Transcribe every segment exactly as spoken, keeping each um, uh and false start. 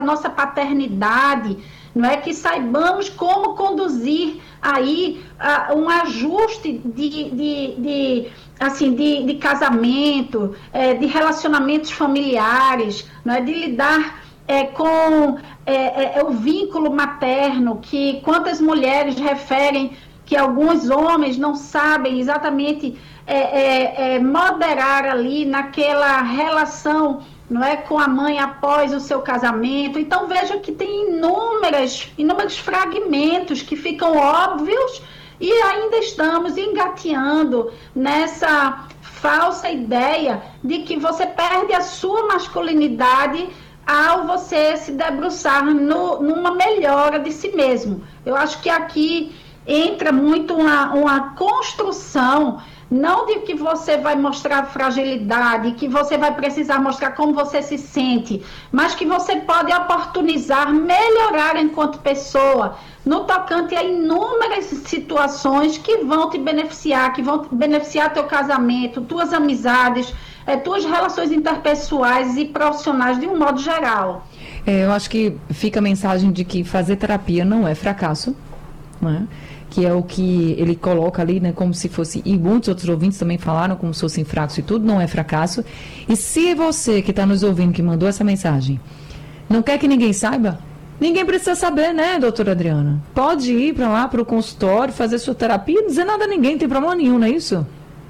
nossa paternidade, não é, que saibamos como conduzir aí uh, um ajuste de, de, de, assim, de, de casamento, é, de relacionamentos familiares, não é, de lidar é, com é, é, o vínculo materno, que quantas mulheres referem que alguns homens não sabem exatamente é, é, é, moderar ali naquela relação, não é, com a mãe após o seu casamento. Então veja que tem inúmeras, inúmeros fragmentos que ficam óbvios e ainda estamos engateando nessa falsa ideia de que você perde a sua masculinidade ao você se debruçar no, numa melhora de si mesmo. Eu acho que aqui entra muito uma, uma construção, não de que você vai mostrar fragilidade, que você vai precisar mostrar como você se sente, mas que você pode oportunizar, melhorar enquanto pessoa, no tocante a inúmeras situações que vão te beneficiar, que vão beneficiar teu casamento, tuas amizades, é, tuas relações interpessoais e profissionais de um modo geral. É, eu acho que fica a mensagem de que fazer terapia não é fracasso, não é? Que é o que ele coloca ali, né, como se fosse, e muitos outros ouvintes também falaram como se fosse fracasso e tudo, não é fracasso. E se você que está nos ouvindo, que mandou essa mensagem, não quer que ninguém saiba, ninguém precisa saber, né, doutora Adriana? Pode ir para lá, para o consultório, fazer sua terapia, não dizer nada a ninguém, não tem problema nenhum, não é isso?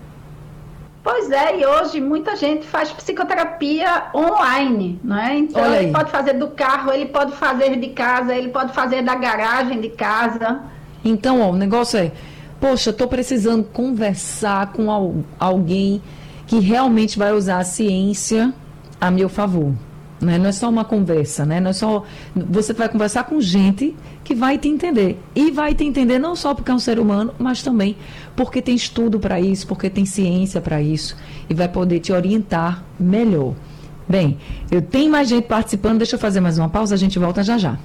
Pois é, e hoje muita gente faz psicoterapia online, não é? Então Olha ele aí. pode fazer do carro, ele pode fazer de casa, ele pode fazer da garagem de casa. Então, ó, o negócio é, poxa, estou precisando conversar com al- alguém que realmente vai usar a ciência a meu favor. Né? Não é só uma conversa, né? Não é só... Você vai conversar com gente que vai te entender. E vai te entender não só porque é um ser humano, mas também porque tem estudo para isso, porque tem ciência para isso. E vai poder te orientar melhor. Bem, eu tenho mais gente participando. Deixa eu fazer mais uma pausa, a gente volta já já.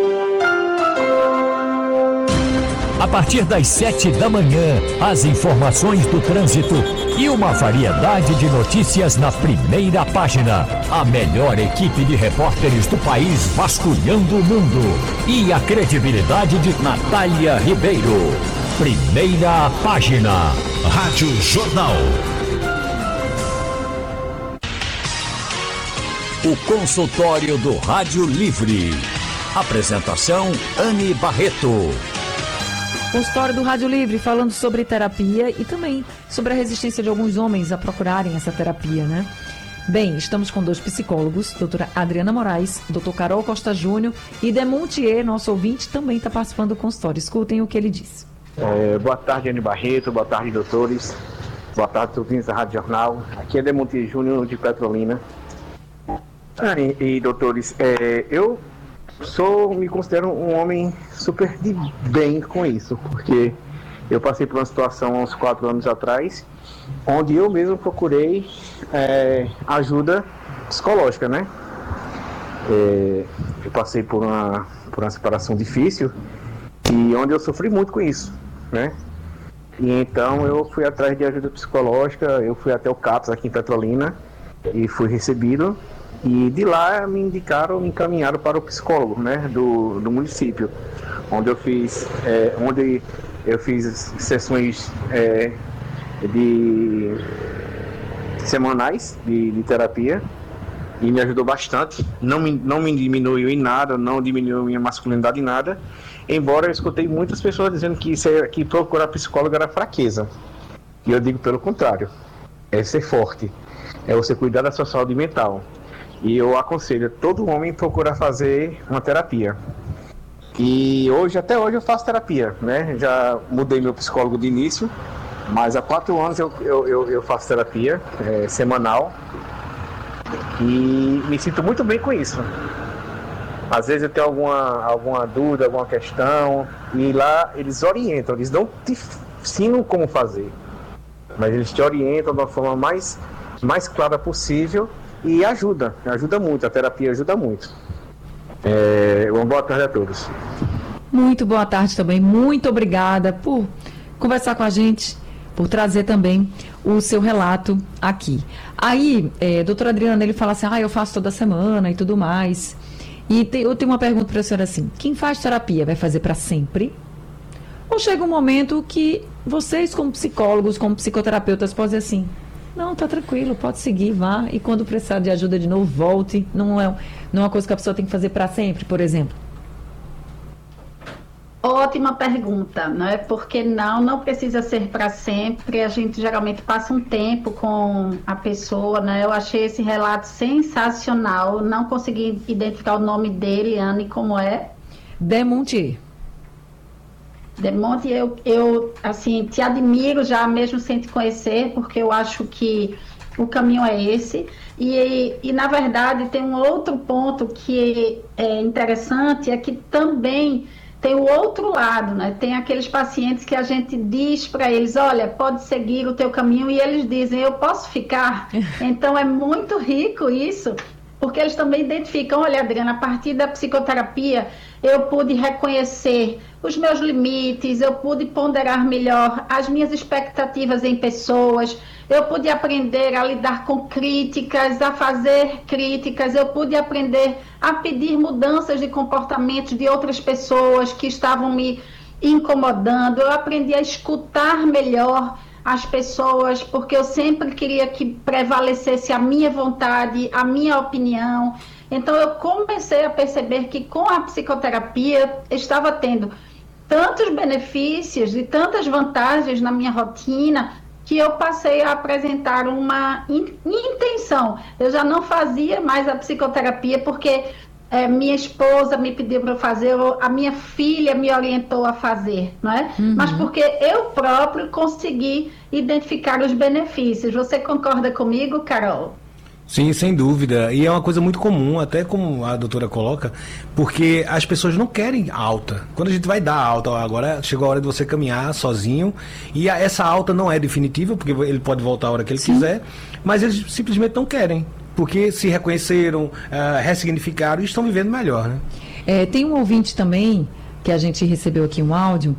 A partir das sete da manhã, as informações do trânsito e uma variedade de notícias na primeira página. A melhor equipe de repórteres do país vasculhando o mundo. E a credibilidade de Natália Ribeiro. Primeira página. Rádio Jornal. O consultório do Rádio Livre. Apresentação Anne Barreto. Consultório do Rádio Livre, falando sobre terapia e também sobre a resistência de alguns homens a procurarem essa terapia, né? Bem, estamos com dois psicólogos, doutora Adriana Moraes, doutor Carol Costa Júnior e Demontier, nosso ouvinte, também está participando do consultório. Escutem o que ele disse. É, boa tarde, Anne Barreto, boa tarde, doutores. Boa tarde, ouvintes da Rádio Jornal. Aqui é Demontier Júnior, de Petrolina. Ah, e, e, doutores, é, eu... Sou, me considero um homem super de bem com isso, porque eu passei por uma situação há uns quatro anos atrás, onde eu mesmo procurei é, ajuda psicológica, né? É, eu passei por uma, por uma separação difícil e onde eu sofri muito com isso, né? E então eu fui atrás de ajuda psicológica, eu fui até o CAPS aqui em Petrolina e fui recebido. E de lá me indicaram, me encaminharam para o psicólogo, né, do, do município, onde eu fiz, é, onde eu fiz sessões é, de semanais de, de terapia e me ajudou bastante. Não me, não me diminuiu em nada, não diminuiu minha masculinidade em nada, embora eu escutei muitas pessoas dizendo que, isso é, que procurar psicólogo era fraqueza. E eu digo pelo contrário, é ser forte, é você cuidar da sua saúde mental. E eu aconselho todo homem procurar fazer uma terapia. E hoje, até hoje eu faço terapia, né? Já mudei meu psicólogo de início, mas há quatro anos eu, eu, eu, eu faço terapia é, semanal. E me sinto muito bem com isso. Às vezes eu tenho alguma, alguma dúvida, alguma questão, e lá eles orientam, eles não te ensinam como fazer, mas eles te orientam da forma mais, mais clara possível. E ajuda, ajuda muito, a terapia ajuda muito. É, uma boa tarde a todos. Muito boa tarde também, muito obrigada por conversar com a gente, por trazer também o seu relato aqui. Aí, é, doutora Adriana, ele fala assim, ah, eu faço toda semana e tudo mais. E tem, eu tenho uma pergunta para a senhora assim, quem faz terapia vai fazer para sempre? Ou chega um momento que vocês, como psicólogos, como psicoterapeutas, podem dizer assim, não, tá tranquilo, pode seguir, vá, e quando precisar de ajuda de novo, volte. Não é, não é uma coisa que a pessoa tem que fazer para sempre, por exemplo? Ótima pergunta, né? Porque não, não precisa ser para sempre. A gente geralmente passa um tempo com a pessoa, né? Eu achei esse relato sensacional. Não consegui identificar o nome dele, Anne, como é? Demontier. Demontier, eu, eu assim, te admiro já mesmo sem te conhecer, porque eu acho que o caminho é esse. E, e, na verdade, tem um outro ponto que é interessante, é que também tem o outro lado, né? Tem aqueles pacientes que a gente diz para eles, olha, pode seguir o teu caminho, e eles dizem, eu posso ficar? Então é muito rico isso, porque eles também identificam, olha, Adriana, a partir da psicoterapia eu pude reconhecer os meus limites, eu pude ponderar melhor as minhas expectativas em pessoas, eu pude aprender a lidar com críticas, a fazer críticas, eu pude aprender a pedir mudanças de comportamento de outras pessoas que estavam me incomodando, eu aprendi a escutar melhor as pessoas, porque eu sempre queria que prevalecesse a minha vontade, a minha opinião. Então eu comecei a perceber que com a psicoterapia estava tendo tantos benefícios e tantas vantagens na minha rotina, que eu passei a apresentar uma in- intenção. Eu já não fazia mais a psicoterapia porque é, minha esposa me pediu para fazer, ou a minha filha me orientou a fazer, não é? Uhum. Mas porque eu próprio consegui identificar os benefícios. Você concorda comigo, Carol? Sim, sem dúvida. E é uma coisa muito comum, até como a doutora coloca, porque as pessoas não querem alta. Quando a gente vai dar alta, agora chegou a hora de você caminhar sozinho, e a, essa alta não é definitiva, porque ele pode voltar a hora que ele Sim. quiser, mas eles simplesmente não querem, porque se reconheceram, uh, ressignificaram e estão vivendo melhor, né? É, tem um ouvinte também, que a gente recebeu aqui um áudio,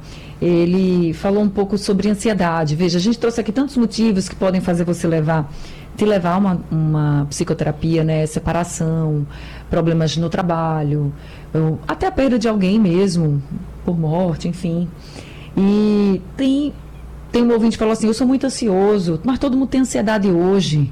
ele falou um pouco sobre ansiedade. Veja, a gente trouxe aqui tantos motivos que podem fazer você levar... te levar a uma, uma psicoterapia, né, separação, problemas no trabalho, ou até a perda de alguém mesmo, por morte, enfim. E tem, tem um ouvinte que falou assim, eu sou muito ansioso, mas todo mundo tem ansiedade hoje.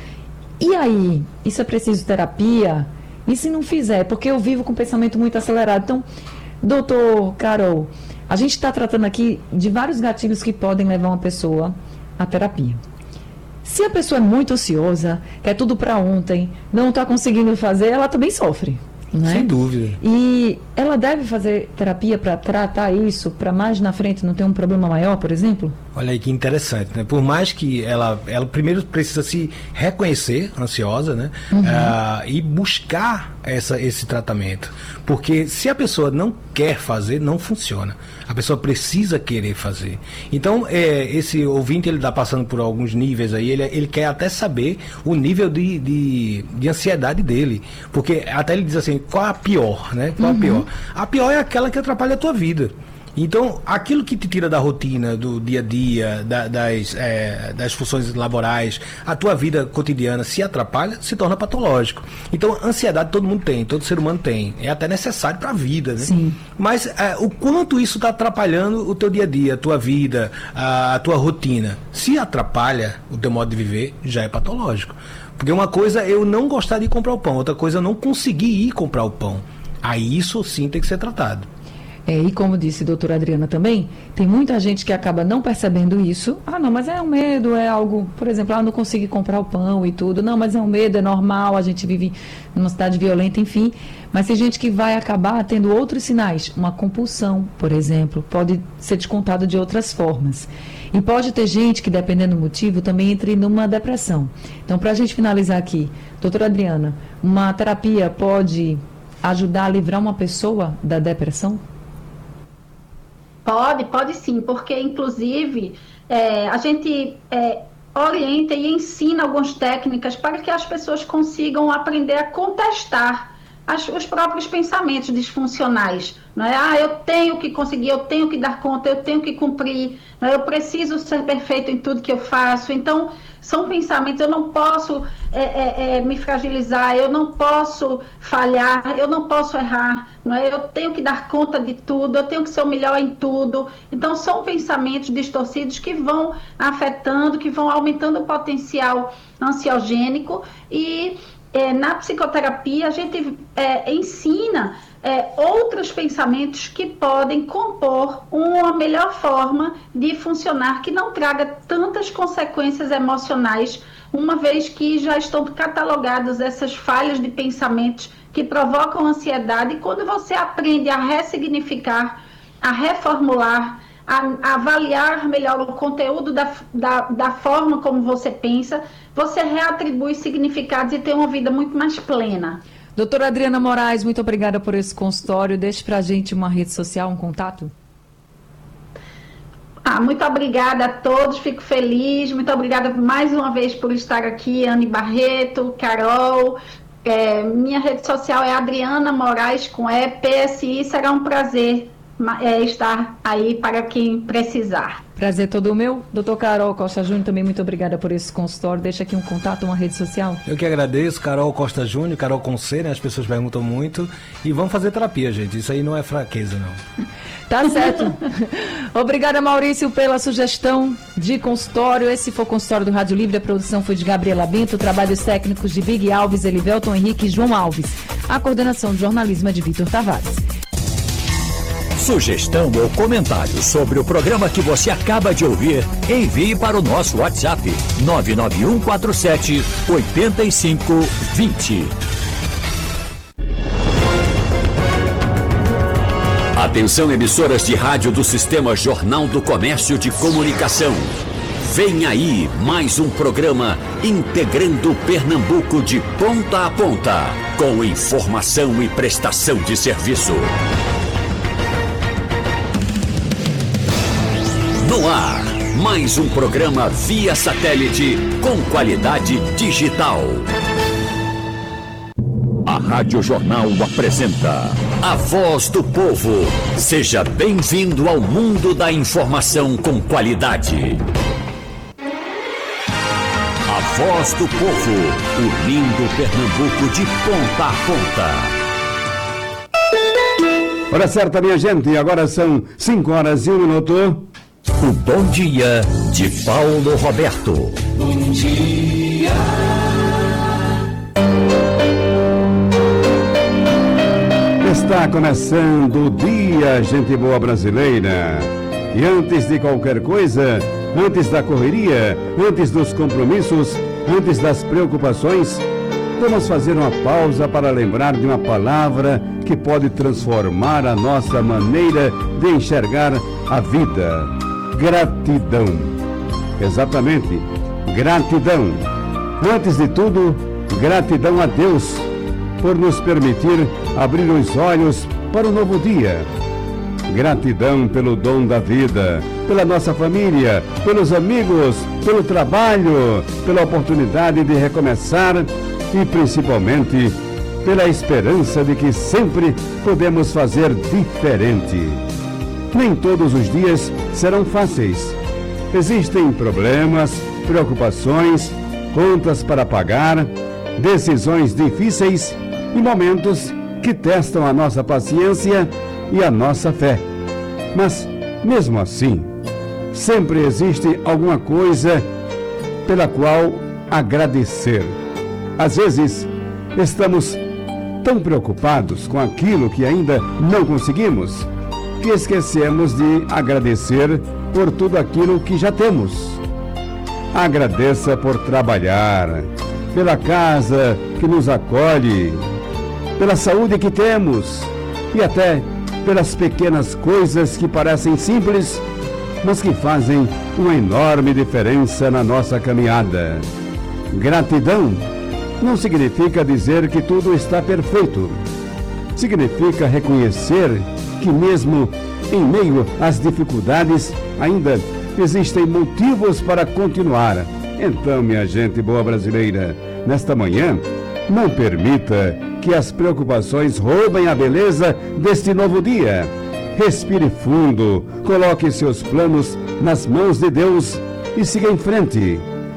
E aí, isso é preciso terapia? E se não fizer? Porque eu vivo com um pensamento muito acelerado. Então, doutor Carol, a gente está tratando aqui de vários gatilhos que podem levar uma pessoa à terapia. Se a pessoa é muito ansiosa, quer tudo para ontem, não está conseguindo fazer, ela também sofre. Né? Sem dúvida. E ela deve fazer terapia para tratar isso, para mais na frente não ter um problema maior, por exemplo? Olha aí que interessante, né? Por mais que ela, ela primeiro precisa se reconhecer ansiosa, né? Uhum. Uh, e buscar essa, esse tratamento. Porque se a pessoa não quer fazer, não funciona. A pessoa precisa querer fazer. Então, é, esse ouvinte, ele está passando por alguns níveis aí, ele, ele quer até saber o nível de, de, de ansiedade dele. Porque até ele diz assim, qual a pior, né? Qual uhum. a pior? A pior é aquela que atrapalha a tua vida. Então, aquilo que te tira da rotina, do dia a dia, da, das, é, das funções laborais, a tua vida cotidiana se atrapalha, se torna patológico. Então, ansiedade todo mundo tem, todo ser humano tem. É até necessário para a vida, né? Sim. Mas é, o quanto isso está atrapalhando o teu dia a dia, a tua vida, a, a tua rotina. Se atrapalha o teu modo de viver, já é patológico. Porque uma coisa é eu não gostar de ir comprar o pão, outra coisa é eu não conseguir ir comprar o pão. Aí isso sim tem que ser tratado. É, e como disse a doutora Adriana também, tem muita gente que acaba não percebendo isso. Ah, não, mas é um medo, é algo, por exemplo, ah, não consegui comprar o pão e tudo. Não, mas é um medo, é normal, a gente vive numa cidade violenta, enfim. Mas tem gente que vai acabar tendo outros sinais. Uma compulsão, por exemplo, pode ser descontado de outras formas. E pode ter gente que, dependendo do motivo, também entre numa depressão. Então, para a gente finalizar aqui, doutora Adriana, uma terapia pode ajudar a livrar uma pessoa da depressão? Pode, pode sim, porque inclusive é, a gente é, orienta e ensina algumas técnicas para que as pessoas consigam aprender a contestar as, os próprios pensamentos disfuncionais. Não é? Ah, eu tenho que conseguir, eu tenho que dar conta, eu tenho que cumprir, não é? Eu preciso ser perfeito em tudo que eu faço. Então, São pensamentos, eu não posso é, é, é, me fragilizar, eu não posso falhar, eu não posso errar, não é? Eu tenho que dar conta de tudo, eu tenho que ser o melhor em tudo. Então, são pensamentos distorcidos que vão afetando, que vão aumentando o potencial ansiogênico e é, na psicoterapia a gente é, ensina É, outros pensamentos que podem compor uma melhor forma de funcionar, que não traga tantas consequências emocionais, uma vez que já estão catalogadas essas falhas de pensamentos que provocam ansiedade. E quando você aprende a ressignificar, a reformular, a, a avaliar melhor o conteúdo da, da, da forma como você pensa, você reatribui significados e tem uma vida muito mais plena. Doutora Adriana Moraes, muito obrigada por esse consultório. Deixe para a gente uma rede social, um contato. Ah, muito obrigada a todos, fico feliz. Muito obrigada mais uma vez por estar aqui, Anne Barreto, Carol. É, minha rede social é Adriana Moraes com E, P S I. Será um prazer é, estar aí para quem precisar. Prazer todo meu. Doutor Carol Costa Júnior, também muito obrigada por esse consultório. Deixa aqui um contato, uma rede social. Eu que agradeço, Carol Costa Júnior, Carol com C, né? As pessoas perguntam muito. E vamos fazer terapia, gente. Isso aí não é fraqueza, não. Tá certo. Obrigada, Maurício, pela sugestão de consultório. Esse foi o consultório do Rádio Livre. A produção foi de Gabriela Bento, trabalhos técnicos de Big Alves, Elivelton Henrique e João Alves. A coordenação de jornalismo é de Vitor Tavares. Sugestão ou comentário sobre o programa que você acaba de ouvir, envie para o nosso WhatsApp nove nove um quatro sete oito cinco dois zero. Atenção, emissoras de rádio do Sistema Jornal do Comércio de Comunicação. Vem aí mais um programa integrando Pernambuco de ponta a ponta, com informação e prestação de serviço. No ar, mais um programa via satélite com qualidade digital. A Rádio Jornal apresenta A Voz do Povo. Seja bem-vindo ao mundo da informação com qualidade. A Voz do Povo, unindo Pernambuco de ponta a ponta. Hora certa, minha gente, agora são cinco horas e um minuto. O Bom Dia de Paulo Roberto. Bom dia. Está começando o dia, gente boa brasileira. E antes de qualquer coisa, antes da correria, antes dos compromissos, antes das preocupações, vamos fazer uma pausa para lembrar de uma palavra que pode transformar a nossa maneira de enxergar a vida. Gratidão. Exatamente, gratidão. Antes de tudo, gratidão a Deus por nos permitir abrir os olhos para o novo dia. Gratidão pelo dom da vida, pela nossa família, pelos amigos, pelo trabalho, pela oportunidade de recomeçar e principalmente pela esperança de que sempre podemos fazer diferente. Nem todos os dias serão fáceis. Existem problemas, preocupações, contas para pagar, decisões difíceis e momentos que testam a nossa paciência e a nossa fé. Mas, mesmo assim, sempre existe alguma coisa pela qual agradecer. Às vezes, estamos tão preocupados com aquilo que ainda não conseguimos, que esquecemos de agradecer por tudo aquilo que já temos. Agradeça por trabalhar, pela casa que nos acolhe, pela saúde que temos e até pelas pequenas coisas que parecem simples, mas que fazem uma enorme diferença na nossa caminhada. Gratidão não significa dizer que tudo está perfeito. Significa reconhecer que mesmo em meio às dificuldades ainda existem motivos para continuar. Então, minha gente boa brasileira, nesta manhã, não permita que as preocupações roubem a beleza deste novo dia. Respire fundo, coloque seus planos nas mãos de Deus e siga em frente.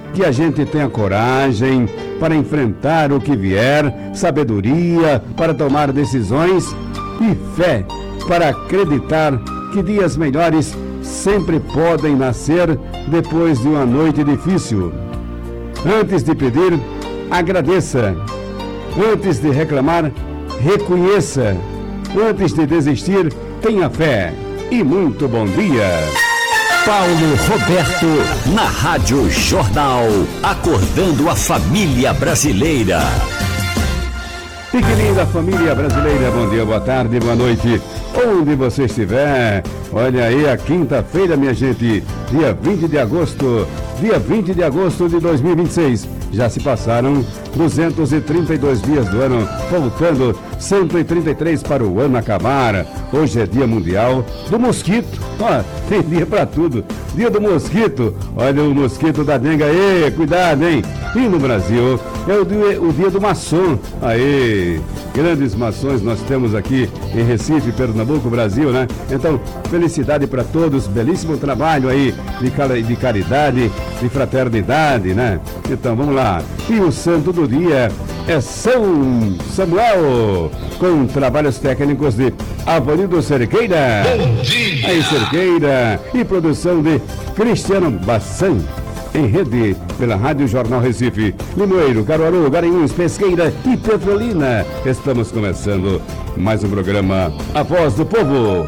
que a gente tenha coragem para enfrentar o que vier, sabedoria para tomar decisões e fé para acreditar que dias melhores sempre podem nascer depois de uma noite difícil. Antes de pedir, agradeça. Antes de reclamar, reconheça. Antes de desistir, tenha fé. E muito bom dia. Paulo Roberto, na Rádio Jornal, acordando a família brasileira. E que linda família brasileira, bom dia, boa tarde, boa noite, onde você estiver. Olha aí a quinta-feira, minha gente, dia vinte de agosto, dia vinte de agosto de dois mil e vinte e seis. Já se passaram duzentos e trinta e dois dias do ano, faltando cento e trinta e três para o ano acabar. Hoje é dia mundial do mosquito. Ó, tem dia para tudo. Dia do mosquito. Olha o mosquito da dengue aí, cuidado, hein? E no Brasil é o dia, o dia do maçom. Aí, grandes maçons nós temos aqui em Recife, Pernambuco, Brasil, né? Então, felicidade para todos, belíssimo trabalho aí de, de caridade, de fraternidade, né? Então, vamos lá. E o santo do dia é São Samuel, com trabalhos técnicos de Avanildo Cerqueira. Bom dia! Aí, Cerqueira, e produção de Cristiano Bassan. Em rede pela Rádio Jornal Recife, Limoeiro, Caruaru, Garanhuns, Pesqueira e Petrolina. Estamos começando mais um programa A Voz do Povo.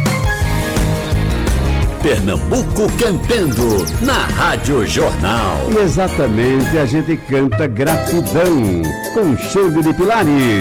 Pernambuco cantando na Rádio Jornal. E exatamente, a gente canta gratidão com Xande de Pilares.